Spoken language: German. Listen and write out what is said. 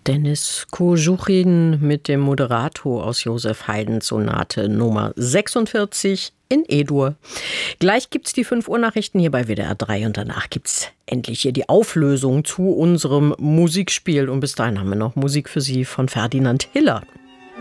Dennis Koschukhin mit dem Moderato aus Joseph Haydns Sonate Nummer 46 in E-Dur. Gleich gibt's die 5 Uhr Nachrichten hier bei WDR 3 und danach gibt's endlich hier die Auflösung zu unserem Musikspiel. Und bis dahin haben wir noch Musik für Sie von Ferdinand Hiller.